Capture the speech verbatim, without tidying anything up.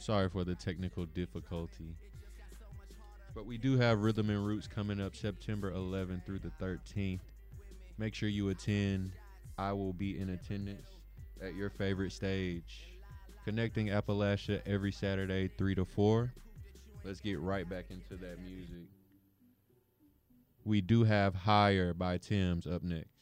Sorry for the technical difficulty. But we do have Rhythm and Roots coming up September eleventh through the thirteenth. Make sure you attend. I will be in attendance at your favorite stage. Connecting Appalachia every Saturday, three to four. Let's get right back into that music. We do have Higher by Tim's up next.